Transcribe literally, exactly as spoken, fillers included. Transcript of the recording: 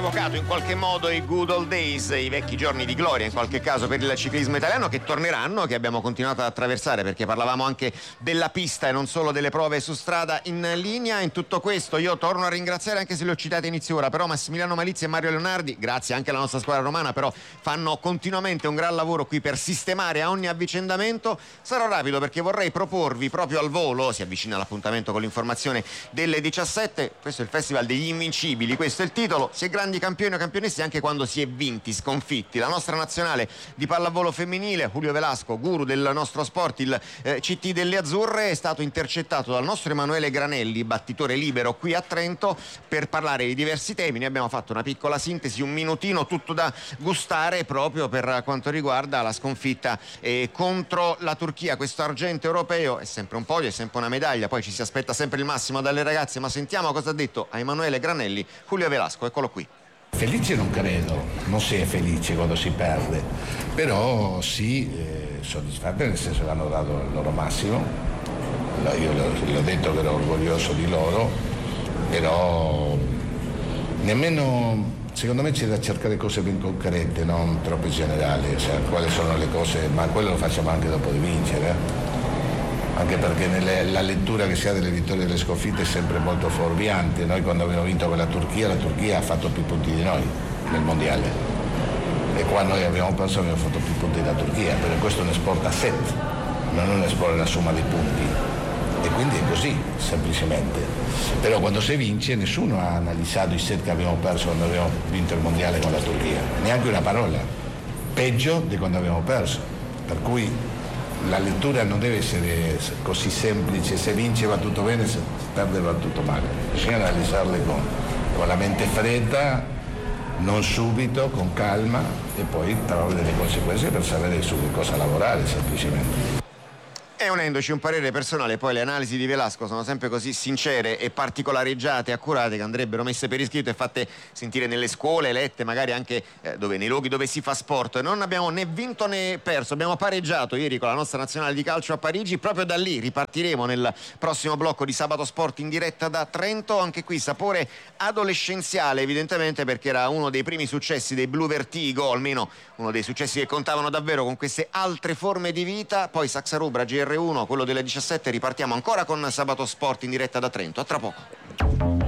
rievocato in qualche modo i good old days, i vecchi giorni di gloria in qualche caso per il ciclismo italiano, che torneranno, che abbiamo continuato ad attraversare, perché parlavamo anche della pista e non solo delle prove su strada in linea. In tutto questo io torno a ringraziare, anche se li ho citati inizio ora, però Massimiliano Malizia e Mario Leonardi, grazie anche alla nostra squadra romana, però fanno continuamente un gran lavoro qui per sistemare a ogni avvicendamento. Sarò rapido perché vorrei proporvi proprio al volo, si avvicina l'appuntamento con l'informazione delle diciassette, questo è il Festival degli Invincibili, questo è il titolo. Si è grandi campioni o campionesse anche quando si è vinti, sconfitti. La nostra nazionale di pallavolo femminile, Julio Velasco, guru del nostro sport, il eh, C T delle Azzurre, è stato intercettato dal nostro Emanuele Granelli, battitore libero qui a Trento, per parlare di diversi temi. Ne abbiamo fatto una piccola sintesi, un minutino, tutto da gustare proprio per quanto riguarda la sconfitta eh, contro la Turchia. Questo argento europeo è sempre un podio, è sempre una medaglia, poi ci si aspetta sempre il massimo dalle ragazze, ma sentiamo cosa ha detto a Emanuele Granelli Julio Velasco, eccolo qui. Felice non credo, non si è felice quando si perde, però sì, eh, soddisfatti nel senso che hanno dato il loro massimo. Io l'ho detto che ero orgoglioso di loro, però nemmeno, secondo me c'è da cercare cose ben concrete, non troppo generali, cioè quali sono le cose, ma quello lo facciamo anche dopo di vincere, eh? Anche perché nelle, la lettura che si ha delle vittorie e delle sconfitte è sempre molto fuorviante. Noi quando abbiamo vinto con la Turchia, la Turchia ha fatto più punti di noi nel mondiale, e quando noi abbiamo perso abbiamo fatto più punti della Turchia, perché questo è uno sport a set, non è uno sport della somma dei punti, e quindi è così semplicemente. Però quando si vince nessuno ha analizzato i set che abbiamo perso quando abbiamo vinto il mondiale con la Turchia, neanche una parola, peggio di quando abbiamo perso, per cui la lettura non deve essere così semplice: se vince va tutto bene, se perde va tutto male. Bisogna analizzarle con, con la mente fredda, non subito, con calma, e poi trovare delle conseguenze per sapere su che cosa lavorare semplicemente. E unendoci un parere personale, poi le analisi di Velasco sono sempre così sincere e particolareggiate e accurate che andrebbero messe per iscritto e fatte sentire nelle scuole, lette magari anche eh, dove, nei luoghi dove si fa sport. Non abbiamo né vinto né perso, abbiamo pareggiato ieri con la nostra nazionale di calcio a Parigi. Proprio da lì ripartiremo nel prossimo blocco di Sabato Sport in diretta da Trento. Anche qui sapore adolescenziale evidentemente, perché era uno dei primi successi dei Blue Vertigo, almeno uno dei successi che contavano davvero con queste altre forme di vita. Poi Saxa Rubra, G R uno, quello delle diciassette, ripartiamo ancora con Sabato Sport in diretta da Trento. A tra poco.